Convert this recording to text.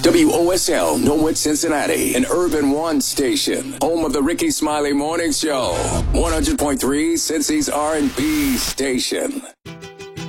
WOSL, Norwood, Cincinnati, an Urban One station, home of the Ricky Smiley Morning Show, 100.3 Cincy's R&B station.